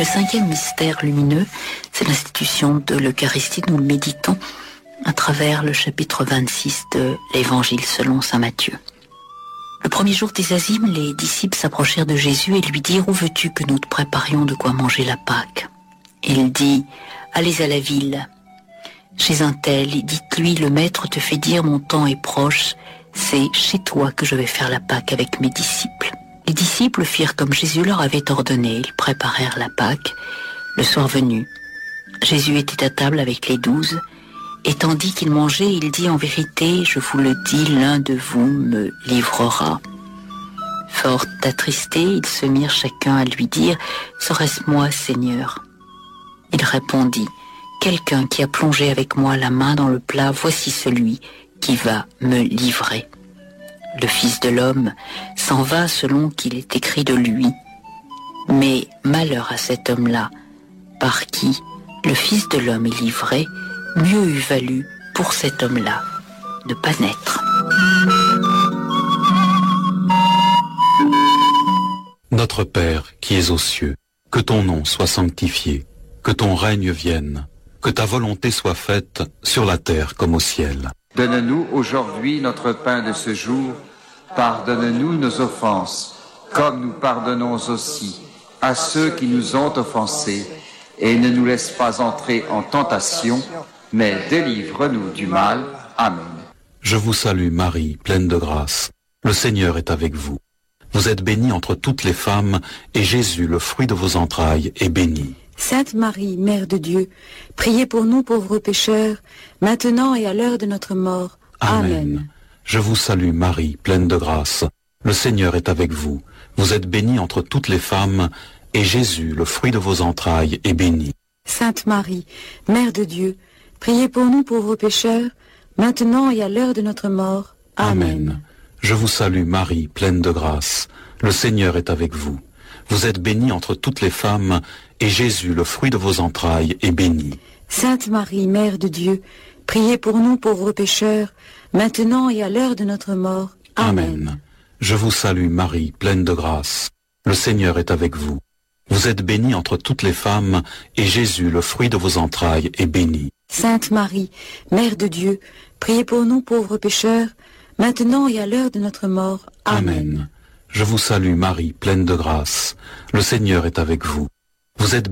Le cinquième mystère lumineux, c'est l'institution de l'Eucharistie. Nous le méditons à travers le chapitre 26 de l'Évangile selon saint Matthieu. Le premier jour des Azymes, les disciples s'approchèrent de Jésus et lui dirent « Où veux-tu que nous te préparions de quoi manger la Pâque ?» Il dit « Allez à la ville, chez un tel, et dites-lui, le maître te fait dire, mon temps est proche, c'est chez toi que je vais faire la Pâque avec mes disciples. » Les disciples firent comme Jésus leur avait ordonné, ils préparèrent la Pâque. Le soir venu, Jésus était à table avec les 12, et tandis qu'il mangeait, il dit, en vérité, je vous le dis, l'un de vous me livrera. Fort attristés, ils se mirent chacun à lui dire, serait-ce moi, Seigneur? Il répondit, quelqu'un qui a plongé avec moi la main dans le plat, voici celui qui va me livrer. Le Fils de l'homme s'en va selon qu'il est écrit de lui. Mais malheur à cet homme-là, par qui le Fils de l'homme est livré, mieux eût valu pour cet homme-là ne pas naître. Notre Père qui es aux cieux, que ton nom soit sanctifié, que ton règne vienne, que ta volonté soit faite sur la terre comme au ciel. Donne-nous aujourd'hui notre pain de ce jour. Pardonne-nous nos offenses, comme nous pardonnons aussi à ceux qui nous ont offensés. Et ne nous laisse pas entrer en tentation, mais délivre-nous du mal. Amen. Je vous salue Marie, pleine de grâce. Le Seigneur est avec vous. Vous êtes bénie entre toutes les femmes, et Jésus, le fruit de vos entrailles, est béni. Sainte Marie, Mère de Dieu, priez pour nous pauvres pécheurs, maintenant et à l'heure de notre mort. Amen. Je vous salue Marie, pleine de grâce. Le Seigneur est avec vous. Vous êtes bénie entre toutes les femmes, et Jésus, le fruit de vos entrailles, est béni. Sainte Marie, Mère de Dieu, priez pour nous pauvres pécheurs, maintenant et à l'heure de notre mort. Amen. Je vous salue Marie, pleine de grâce. Le Seigneur est avec vous. Vous êtes bénie entre toutes les femmes, et Jésus, le fruit de vos entrailles, est béni. Sainte Marie, Mère de Dieu, priez pour nous pauvres pécheurs, maintenant et à l'heure de notre mort. Amen. Je vous salue Marie, pleine de grâce. Le Seigneur est avec vous. Vous êtes bénie entre toutes les femmes, et Jésus, le fruit de vos entrailles, est béni. Sainte Marie, Mère de Dieu, priez pour nous pauvres pécheurs, maintenant et à l'heure de notre mort. Amen. Je vous salue Marie, pleine de grâce. Le Seigneur est avec vous. Vous êtes